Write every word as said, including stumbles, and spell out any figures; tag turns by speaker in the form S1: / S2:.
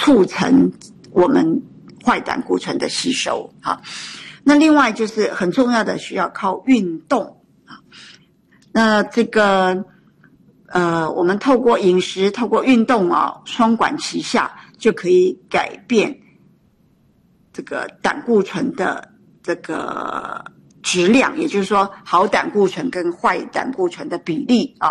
S1: 促成我们坏胆固醇的吸收啊。那另外就是很重要的，需要靠运动啊。那这个呃，我们透过饮食、透过运动啊，双管齐下，就可以改变这个胆固醇的这个质量，也就是说好胆固醇跟坏胆固醇的比例啊。